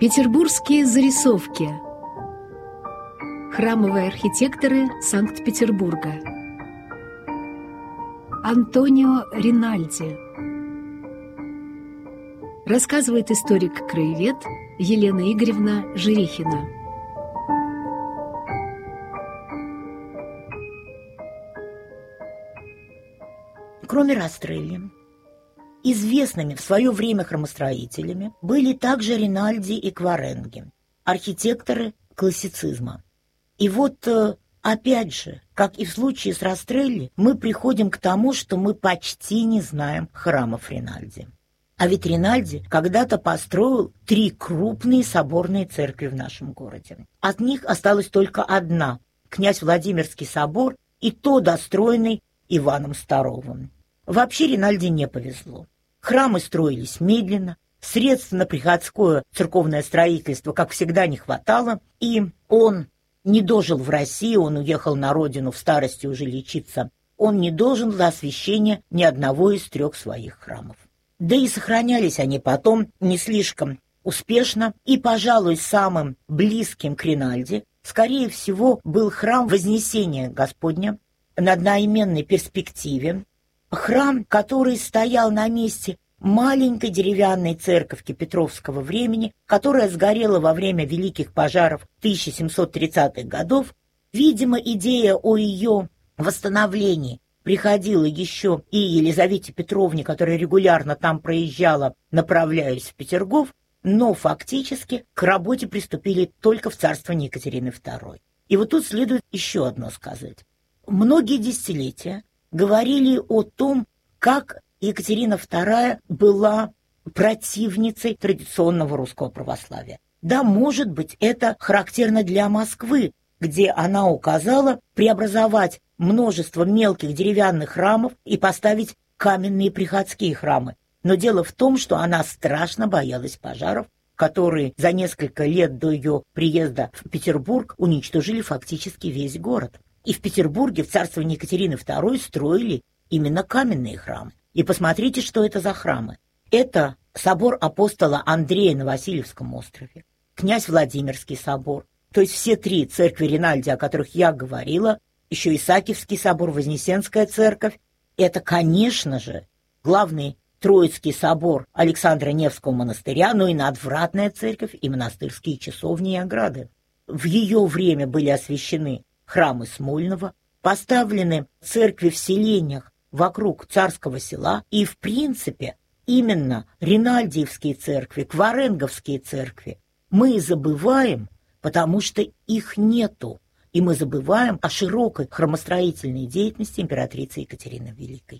Петербургские зарисовки. Храмовые архитекторы Санкт-Петербурга. Антонио Ринальди. Рассказывает историк-краевед Елена Игоревна Жирихина. Кроме Растрелли, известными в свое время храмостроителями были также Ринальди и Кваренги, архитекторы классицизма. И вот, опять же, как и в случае с Растрелли, мы приходим к тому, что мы почти не знаем храмов Ринальди. А ведь Ринальди когда-то построил 3 крупные соборные церкви в нашем городе. От них осталась только одна – князь Владимирский собор, и то достроенный Иваном Старовым. Вообще Ринальди не повезло. Храмы строились медленно, средств на приходское церковное строительство, как всегда, не хватало, и он не дожил в России, он уехал на родину в старости уже лечиться, он не дожил до освящения ни одного из 3 своих храмов. Да и сохранялись они потом не слишком успешно, и, пожалуй, самым близким к Ринальди, скорее всего, был храм Вознесения Господня на одноименной перспективе, храм, который стоял на месте маленькой деревянной церковки Петровского времени, которая сгорела во время великих пожаров 1730-х годов. Видимо, идея о ее восстановлении приходила еще и Елизавете Петровне, которая регулярно там проезжала, направляясь в Петергоф, но фактически к работе приступили только в царствовании Екатерины II. И вот тут следует еще одно сказать. Многие десятилетия говорили о том, как Екатерина II была противницей традиционного русского православия. Да, может быть, это характерно для Москвы, где она указала преобразовать множество мелких деревянных храмов и поставить каменные приходские храмы. Но дело в том, что она страшно боялась пожаров, которые за несколько лет до ее приезда в Петербург уничтожили фактически весь город. И в Петербурге в царствовании Екатерины II строили именно каменные храмы. И посмотрите, что это за храмы. Это собор апостола Андрея на Васильевском острове, князь Владимирский собор, то есть все 3 церкви Ринальди, о которых я говорила, еще Исаакиевский собор, Вознесенская церковь. Это, конечно же, главный Троицкий собор Александра Невского монастыря, но и надвратная церковь, и монастырские часовни и ограды. В ее время были освящены храмы Смольного, поставлены церкви в селениях вокруг Царского села, и, в принципе, именно ринальдиевские церкви, кваренговские церкви мы забываем, потому что их нету, и мы забываем о широкой храмостроительной деятельности императрицы Екатерины Великой.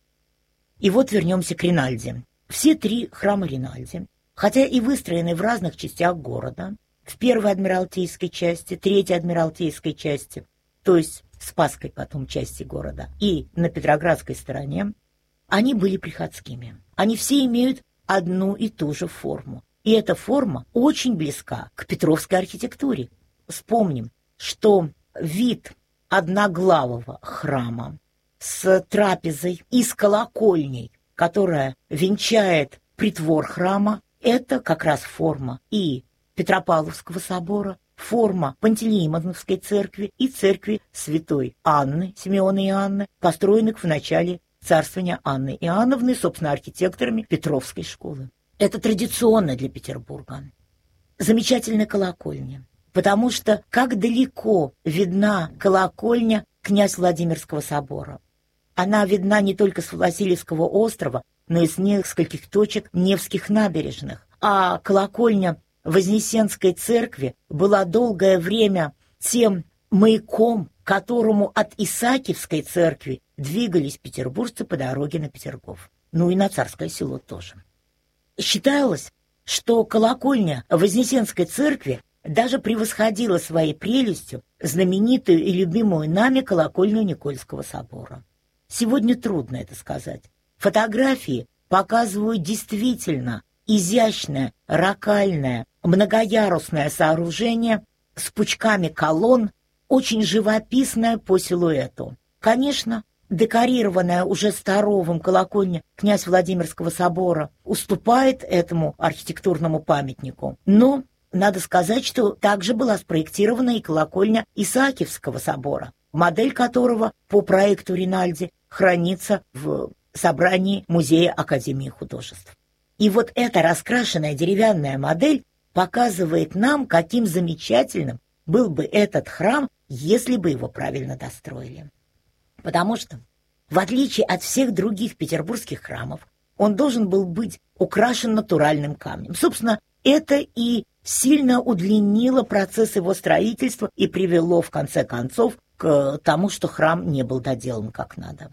И вот вернемся к Ринальди. Все 3 храма Ринальди, хотя и выстроены в разных частях города, в первой Адмиралтейской части, 3-й Адмиралтейской части, то есть Спасской потом части города, и на Петроградской стороне, они были приходскими. Они все имеют одну и ту же форму. И эта форма очень близка к петровской архитектуре. Вспомним, что вид одноглавого храма с трапезой и с колокольней, которая венчает притвор храма, это как раз форма и Петропавловского собора, форма Пантелеимоновской церкви и церкви святой Анны, Симеона и Анны, построенных в начале царствования Анны Иоанновны, собственно, архитекторами Петровской школы. Это традиционно для Петербурга. Замечательная колокольня, потому что как далеко видна колокольня князь Владимирского собора. Она видна не только с Васильевского острова, но и с нескольких точек Невских набережных. А колокольня Вознесенской церкви была долгое время тем маяком, к которому от Исаакиевской церкви двигались петербуржцы по дороге на Петергоф. Ну и на Царское село тоже. Считалось, что колокольня Вознесенской церкви даже превосходила своей прелестью знаменитую и любимую нами колокольню Никольского собора. Сегодня трудно это сказать. Фотографии показывают действительно изящное, рокальное, многоярусное сооружение с пучками колонн, очень живописное по силуэту. Конечно, декорированная уже Старовым колокольня князь Владимирского собора уступает этому архитектурному памятнику. Но надо сказать, что также была спроектирована и колокольня Исаакиевского собора, модель которого по проекту Ринальди хранится в собрании Музея Академии художеств. И вот эта раскрашенная деревянная модель показывает нам, каким замечательным был бы этот храм, если бы его правильно достроили. Потому что, в отличие от всех других петербургских храмов, он должен был быть украшен натуральным камнем. Собственно, это и сильно удлинило процесс его строительства и привело, в конце концов, к тому, что храм не был доделан как надо.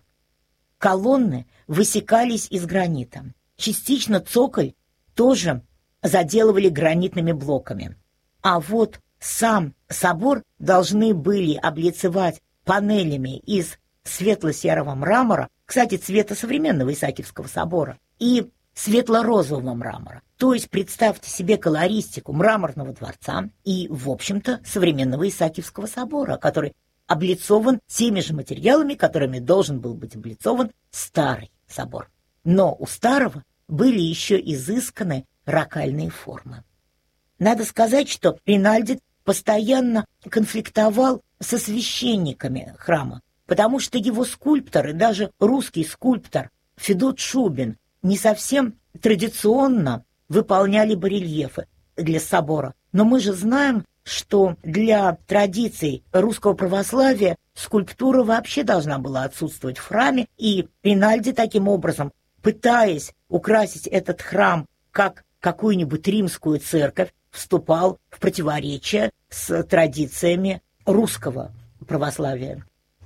Колонны высекались из гранита. Частично цоколь тоже заделывали гранитными блоками. А вот сам собор должны были облицевать панелями из светло-серого мрамора, кстати, цвета современного Исаакиевского собора, и светло-розового мрамора. То есть представьте себе колористику мраморного дворца и, в общем-то, современного Исаакиевского собора, который облицован теми же материалами, которыми должен был быть облицован старый собор. Но у старого были еще изысканы рокальные формы. Надо сказать, что Ринальди постоянно конфликтовал со священниками храма, потому что его скульпторы, даже русский скульптор Федот Шубин, не совсем традиционно выполняли барельефы для собора. Но мы же знаем, что для традиций русского православия скульптура вообще должна была отсутствовать в храме, и Ринальди таким образом, пытаясь украсить этот храм как какую-нибудь римскую церковь, вступал в противоречие с традициями русского православия.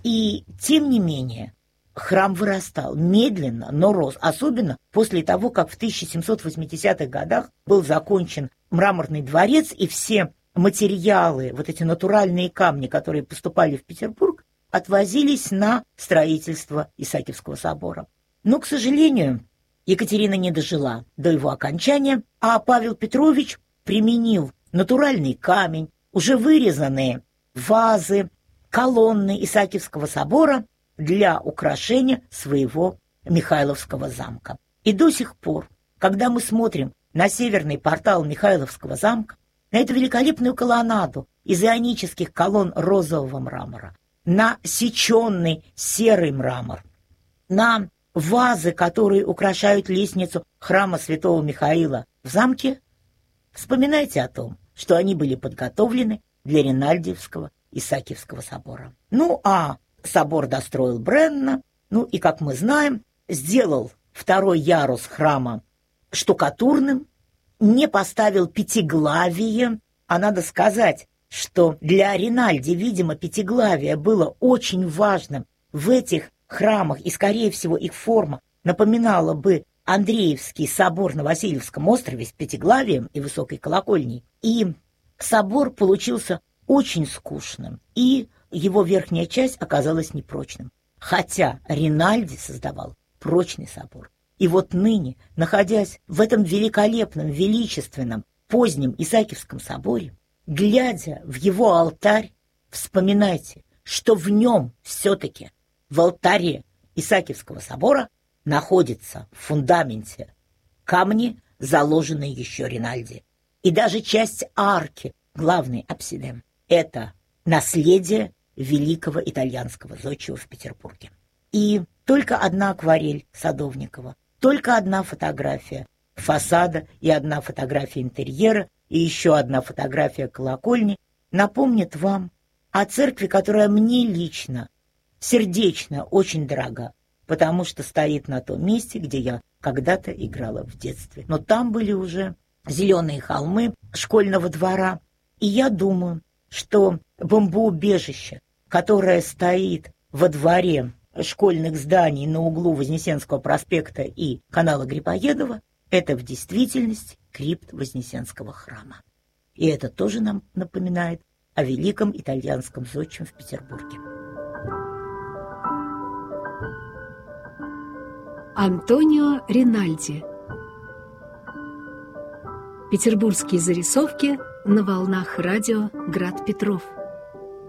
И тем не менее храм вырастал медленно, но рос, особенно после того, как в 1780-х годах был закончен мраморный дворец, и все материалы, вот эти натуральные камни, которые поступали в Петербург, отвозились на строительство Исаакиевского собора. Но, к сожалению, Екатерина не дожила до его окончания, а Павел Петрович применил натуральный камень, уже вырезанные вазы, колонны Исаакиевского собора для украшения своего Михайловского замка. И до сих пор, когда мы смотрим на северный портал Михайловского замка, на эту великолепную колоннаду из ионических колонн розового мрамора, на сеченный серый мрамор, на вазы, которые украшают лестницу храма святого Михаила в замке, вспоминайте о том, что они были подготовлены для Ринальдиевского Исаакиевского собора. Ну, а собор достроил Бренна, ну и, как мы знаем, сделал второй ярус храма штукатурным, не поставил пятиглавие, а надо сказать, что для Ринальди, видимо, пятиглавие было очень важным в этих храмах, и, скорее всего, их форма напоминала бы Андреевский собор на Васильевском острове с пятиглавием и высокой колокольней. И собор получился очень скучным, и его верхняя часть оказалась непрочным. Хотя Ринальди создавал прочный собор. И вот ныне, находясь в этом великолепном, величественном, позднем Исаакиевском соборе, глядя в его алтарь, вспоминайте, что в нем все-таки, в алтаре Исаакиевского собора, находится в фундаменте камни, заложенные еще Ринальди. И даже часть арки главной апсиды — это наследие великого итальянского зодчего в Петербурге. И только одна акварель Садовникова, только одна фотография фасада и одна фотография интерьера и еще одна фотография колокольни напомнит вам о церкви, которая мне лично, сердечно очень дорога, потому что стоит на том месте, где я когда-то играла в детстве. Но там были уже зеленые холмы школьного двора, и я думаю, что бомбоубежище, которое стоит во дворе школьных зданий на углу Вознесенского проспекта и канала Грибоедова, это в действительности крипт Вознесенского храма. И это тоже нам напоминает о великом итальянском зодчем в Петербурге. Антонио Ринальди. Петербургские зарисовки на волнах радио «Град Петров».